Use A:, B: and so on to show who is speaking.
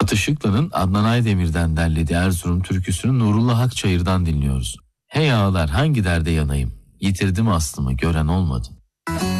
A: Murat Işıklı'nın Adnan Aydemir'den derlediği Erzurum türküsünü Nurullah Akçayır'dan dinliyoruz. Hey ağalar hangi derde yanayım, yitirdim aslımı gören olmadı.